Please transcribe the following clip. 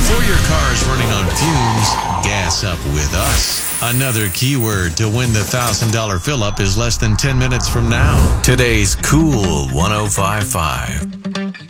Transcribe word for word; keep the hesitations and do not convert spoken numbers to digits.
Before your car is running on fumes, gas up with us. Another keyword to win the one thousand dollars fill-up is less than ten minutes from now. Today's Cool one oh five point five.